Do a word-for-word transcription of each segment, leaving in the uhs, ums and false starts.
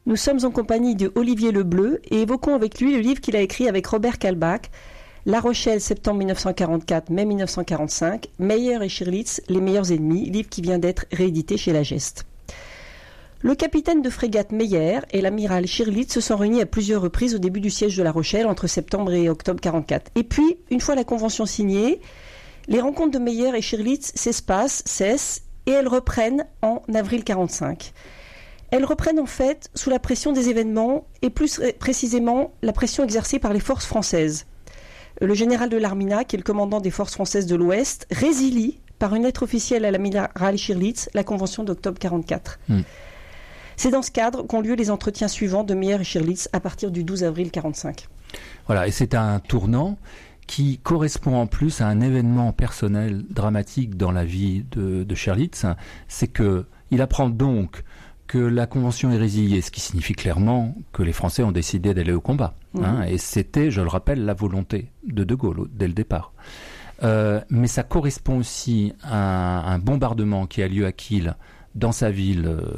Nous sommes en compagnie de Olivier Lebleu et évoquons avec lui le livre qu'il a écrit avec Robert Kalbach, La Rochelle, septembre dix-neuf cent quarante-quatre, mai dix-neuf cent quarante-cinq, Meyer et Schirlitz, Les meilleurs ennemis, livre qui vient d'être réédité chez La Geste. Le capitaine de frégate Meyer et l'amiral Schirlitz se sont réunis à plusieurs reprises au début du siège de La Rochelle entre septembre et octobre quarante-quatre. Et puis, une fois la convention signée, les rencontres de Meyer et Schirlitz s'espacent, cessent et elles reprennent en avril quarante-cinq. Elles reprennent en fait sous la pression des événements et plus précisément la pression exercée par les forces françaises. Le général de l'Armina, qui est le commandant des forces françaises de l'Ouest, résilie par une lettre officielle à l'amiral Schirlitz la convention d'octobre quarante-quatre. Mmh. C'est dans ce cadre qu'ont lieu les entretiens suivants de Meyer et Schirlitz à partir du douze avril quarante-cinq. Voilà, et c'est un tournant qui correspond en plus à un événement personnel dramatique dans la vie de, de Schirlitz. C'est qu'il apprend donc que la convention est résiliée, ce qui signifie clairement que les Français ont décidé d'aller au combat. Mmh. Hein, et c'était, je le rappelle, la volonté de De Gaulle dès le départ. Euh, mais ça correspond aussi à un bombardement qui a lieu à Kiel, dans sa ville euh,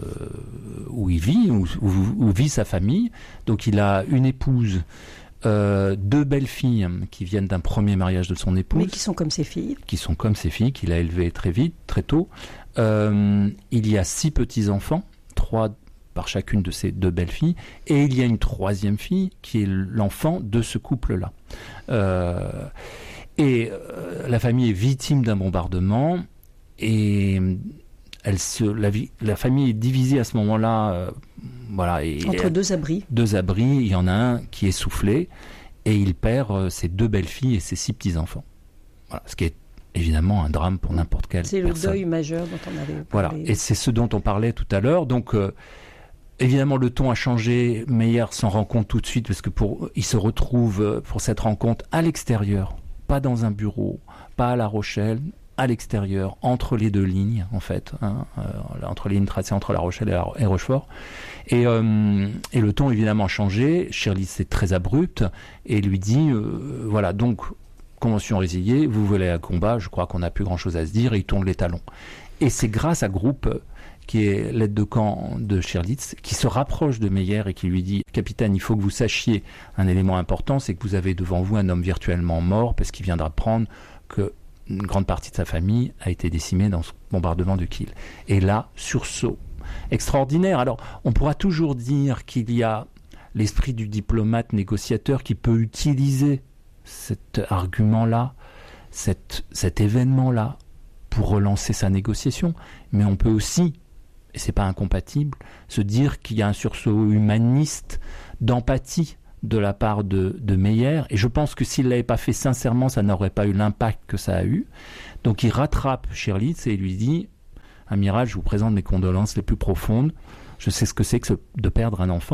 où il vit, où, où, où vit sa famille. Donc il a une épouse, euh, deux belles filles qui viennent d'un premier mariage de son épouse. Mais qui sont comme ses filles. Qui sont comme ses filles, qu'il a élevées très vite, très tôt. Euh, il y a six petits-enfants, trois par chacune de ces deux belles filles, et il y a une troisième fille qui est l'enfant de ce couple-là. Euh, et euh, la famille est victime d'un bombardement, et elle se, la, la famille est divisée à ce moment-là, euh, voilà, et, entre et, deux abris. Deux abris, il y en a un qui est soufflé, et il perd euh, ses deux belles filles et ses six petits-enfants. Voilà, ce qui est évidemment un drame pour n'importe quelle c'est personne. C'est le deuil majeur dont on avait parlé. Voilà, et c'est ce dont on parlait tout à l'heure. Donc, euh, évidemment, le ton a changé. Meyer s'en rend compte tout de suite parce que pour, il se retrouve pour cette rencontre à l'extérieur, pas dans un bureau, pas à La Rochelle, à l'extérieur, entre les deux lignes, en fait, hein, euh, entre les lignes tracées entre La Rochelle et, la, et Rochefort. Et, euh, et le ton, évidemment, a changé. Schirlitz est très abrupte et lui dit, euh, voilà, donc, convention résiliée, vous voulez un combat, je crois qu'on n'a plus grand-chose à se dire, et il tourne les talons. Et c'est grâce à Groupe, qui est l'aide de camp de Schirlitz, qui se rapproche de Meyer et qui lui dit « Capitaine, il faut que vous sachiez un élément important, c'est que vous avez devant vous un homme virtuellement mort, parce qu'il vient d'apprendre qu'une grande partie de sa famille a été décimée dans ce bombardement de Kiel. » Et là, sursaut extraordinaire. Alors, on pourra toujours dire qu'il y a l'esprit du diplomate négociateur qui peut utiliser cet argument-là, cet, cet événement-là, pour relancer sa négociation. Mais on peut aussi, et c'est pas incompatible, se dire qu'il y a un sursaut humaniste, d'empathie de la part de, de Meyer. Et je pense que s'il l'avait pas fait sincèrement, ça n'aurait pas eu l'impact que ça a eu. Donc il rattrape Schirlitz et lui dit « Amiral, je vous présente mes condoléances les plus profondes. Je sais ce que c'est que de perdre un enfant. »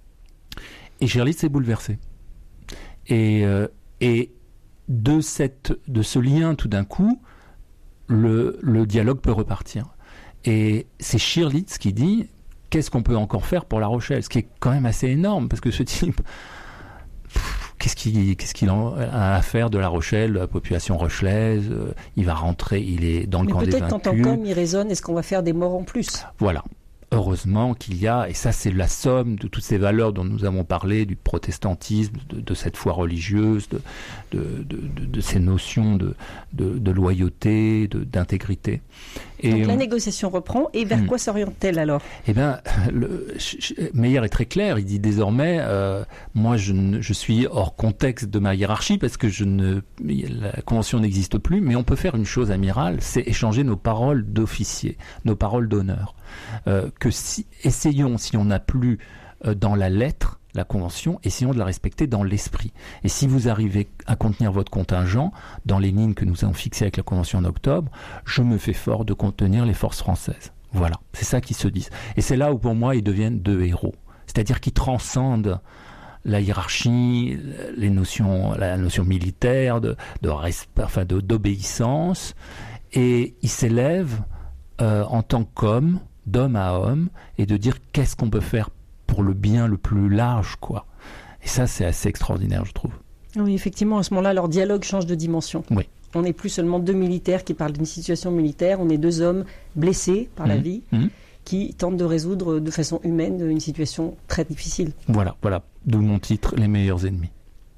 Et Schirlitz est bouleversé. Et... Euh, Et de, cette, de ce lien, tout d'un coup, le, le dialogue peut repartir. Et c'est Schirlitz qui dit « Qu'est-ce qu'on peut encore faire pour La Rochelle ?» Ce qui est quand même assez énorme, parce que ce type, pff, qu'est-ce qu'il, qu'est-ce qu'il a à faire de La Rochelle, de la population rochelaise, euh, il va rentrer, il est dans le Mais camp des vaincus. peut-être qu'en tant qu'homme, il raisonne, est-ce qu'on va faire des morts en plus ? Voilà. Heureusement qu'il y a, et ça c'est la somme de toutes ces valeurs dont nous avons parlé, du protestantisme, de, de cette foi religieuse, de, de, de, de, de ces notions de, de, de loyauté, de, d'intégrité. Et donc la négociation reprend, et vers hum. quoi s'oriente-t-elle alors ? Eh bien, le, Meyer est très clair, il dit désormais, euh, moi je, ne, je suis hors contexte de ma hiérarchie, parce que je ne, la convention n'existe plus, mais on peut faire une chose, amiral, c'est échanger nos paroles d'officier, nos paroles d'honneur. Euh, que si, essayons, si on n'a plus euh, dans la lettre la convention, essayons de la respecter dans l'esprit. Et si vous arrivez à contenir votre contingent dans les lignes que nous avons fixées avec la convention en octobre, je me fais fort de contenir les forces françaises. Voilà, c'est ça qu'ils se disent. Et c'est là où pour moi ils deviennent deux héros. C'est-à-dire qu'ils transcendent la hiérarchie, les notions, la notion militaire, de, de respect, enfin de, d'obéissance, et ils s'élèvent euh, en tant qu'hommes, d'homme à homme, et de dire qu'est-ce qu'on peut faire pour le bien le plus large, quoi. Et ça, c'est assez extraordinaire, je trouve. Oui, effectivement, à ce moment-là, leur dialogue change de dimension. Oui. On n'est plus seulement deux militaires qui parlent d'une situation militaire, on est deux hommes blessés par mmh. la vie, mmh. qui tente de résoudre de façon humaine une situation très difficile. Voilà, voilà, d'où mon titre, Les meilleurs ennemis.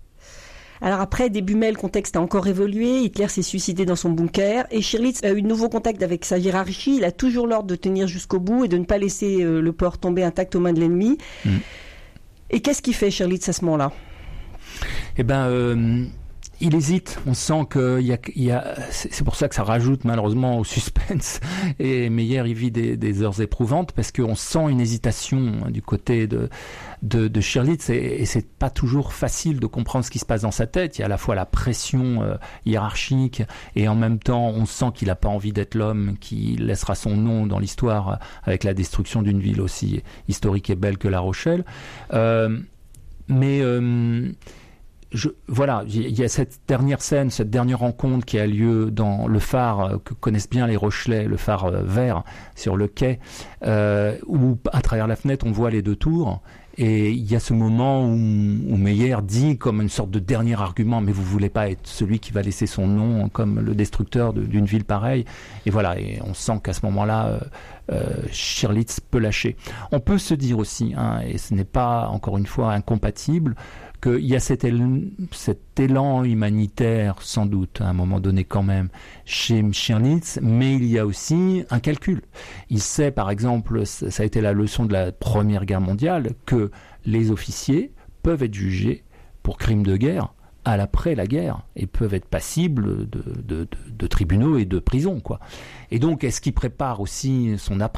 Alors après, début mai, le contexte a encore évolué. Hitler s'est suicidé dans son bunker et Schirlitz a eu de nouveau contact avec sa hiérarchie. Il a toujours l'ordre de tenir jusqu'au bout et de ne pas laisser euh, le port tomber intact aux mains de l'ennemi. Mmh. Et qu'est-ce qu'il fait, Schirlitz, à ce moment-là ? Eh ben, euh, il hésite. On sent que il y a, il y a, c'est pour ça que ça rajoute malheureusement au suspense. Et Meyer, il vit des, des heures éprouvantes parce qu'on sent une hésitation du côté de de, de Schirlitz et, et c'est pas toujours facile de comprendre ce qui se passe dans sa tête. Il y a à la fois la pression euh, hiérarchique et en même temps, on sent qu'il n'a pas envie d'être l'homme qui laissera son nom dans l'histoire avec la destruction d'une ville aussi historique et belle que La Rochelle. Euh, mais euh, Je, voilà, il y a cette dernière scène, cette dernière rencontre qui a lieu dans le phare que connaissent bien les Rochelais, le phare vert sur le quai, euh, où à travers la fenêtre on voit les deux tours. Et il y a ce moment où, où Meyer dit comme une sorte de dernier argument, mais vous voulez pas être celui qui va laisser son nom comme le destructeur de, d'une ville pareille. Et voilà, et on sent qu'à ce moment-là, euh, euh, Schirlitz peut lâcher. On peut se dire aussi, hein, et ce n'est pas encore une fois incompatible, qu'il y a cet élan, cet élan humanitaire, sans doute, à un moment donné quand même, chez Schirlitz, mais il y a aussi un calcul. Il sait, par exemple, ça a été la leçon de la Première Guerre mondiale, que les officiers peuvent être jugés pour crimes de guerre à l'après la guerre et peuvent être passibles de, de, de, de tribunaux et de prisons, quoi. Et donc, est-ce qu'il prépare aussi son après ?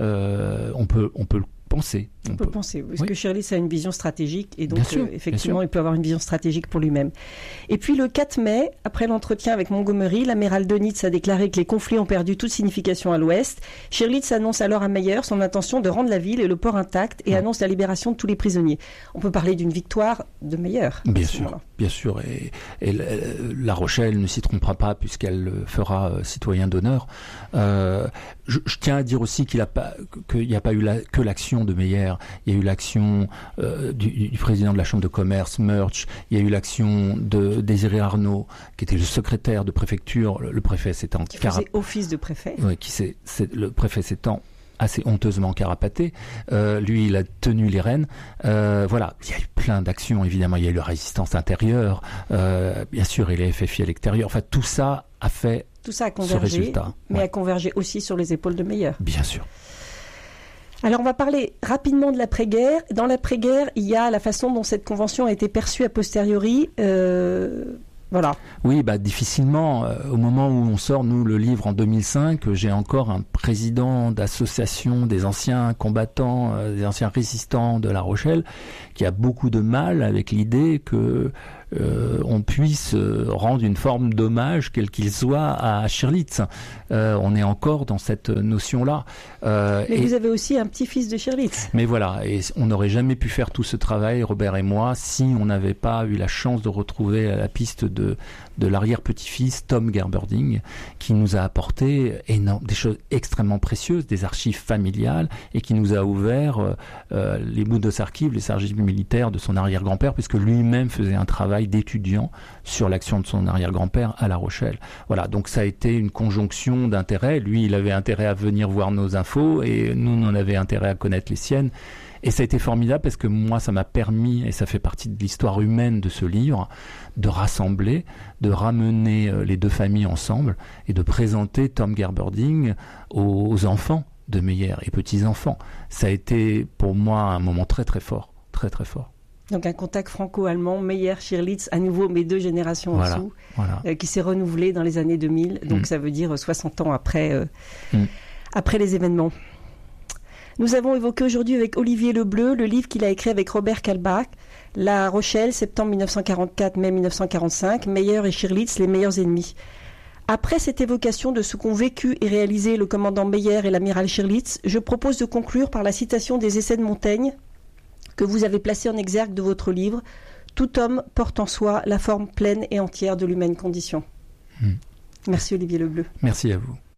euh, On peut, on peut le penser. On, on peut, peut penser, parce oui. que Schirlitz a une vision stratégique et donc bien sûr, euh, effectivement il peut avoir une vision stratégique pour lui-même. Et puis le quatre mai, après l'entretien avec Montgomery, l'amiral Dönitz a déclaré que les conflits ont perdu toute signification à l'ouest. Schirlitz annonce alors à Meyer son intention de rendre la ville et le port intact et ouais. annonce la libération de tous les prisonniers. On peut parler d'une victoire de Meyer. Bien sûr, moment-là. bien sûr. Et, et La Rochelle ne s'y trompera pas puisqu'elle le fera euh, citoyen d'honneur. Euh, je, je tiens à dire aussi qu'il n'y a, a pas eu la, que l'action de Meyer. Il y a eu l'action euh, du, du président de la Chambre de commerce, Murch. Il y a eu l'action de Désiré Arnaud, qui était le secrétaire de préfecture. Le, le préfet s'étant... Qui faisait cara... office de préfet. Oui, qui s'est, c'est, le préfet s'étant assez honteusement carapaté. Euh, lui, il a tenu les rênes. Euh, voilà, il y a eu plein d'actions, évidemment. Il y a eu la résistance intérieure. Euh, bien sûr, et les F F I à l'extérieur. Enfin, tout ça a fait tout ça a convergé, ce résultat. Mais ouais. a convergé aussi sur les épaules de Meyer. Bien sûr. Alors on va parler rapidement de l'après-guerre. Dans l'après-guerre, il y a la façon dont cette convention a été perçue a posteriori. Euh, voilà. Oui, bah difficilement. Euh, au moment où on sort, nous, le livre en deux mille cinq, j'ai encore un président d'association des anciens combattants, euh, des anciens résistants de La Rochelle, qui a beaucoup de mal avec l'idée que Euh, on puisse euh, rendre une forme d'hommage, quel qu'il soit, à Schirlitz. Euh, on est encore dans cette notion-là. Euh, mais et, vous avez aussi un petit-fils de Schirlitz. Mais voilà, et on n'aurait jamais pu faire tout ce travail, Robert et moi, si on n'avait pas eu la chance de retrouver la piste de, de l'arrière-petit-fils, Tom Gerberding, qui nous a apporté énorme, des choses extrêmement précieuses, des archives familiales, et qui nous a ouvert euh, les Bundesarchiv, les archives militaires de son arrière-grand-père, puisque lui-même faisait un travail d'étudiant sur l'action de son arrière-grand-père à La Rochelle. Voilà, donc ça a été une conjonction d'intérêts. Lui, il avait intérêt à venir voir nos infos et nous, on avait intérêt à connaître les siennes. Et ça a été formidable parce que moi, ça m'a permis, et ça fait partie de l'histoire humaine de ce livre, de rassembler, de ramener les deux familles ensemble et de présenter Tom Gerberding aux enfants de Meyer et petits-enfants. Ça a été pour moi un moment très très fort, très très fort. Donc un contact franco-allemand, Meyer, Schirlitz, à nouveau mes deux générations voilà, en dessous, voilà. euh, qui s'est renouvelé dans les années deux mille, donc mmh. ça veut dire soixante ans après, euh, mmh. après les événements. Nous avons évoqué aujourd'hui avec Olivier Lebleu le livre qu'il a écrit avec Robert Kalbach, La Rochelle, septembre dix-neuf cent quarante-quatre, mai dix-neuf cent quarante-cinq, Meyer et Schirlitz, les meilleurs ennemis. Après cette évocation de ce qu'ont vécu et réalisé le commandant Meyer et l'amiral Schirlitz, je propose de conclure par la citation des essais de Montaigne, que vous avez placé en exergue de votre livre. Tout homme porte en soi la forme pleine et entière de l'humaine condition. Mmh. Merci Olivier Lebleu. Merci à vous.